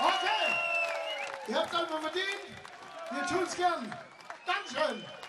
Okay, ihr habt es einfach verdient. Wir tun's gern. Dankeschön.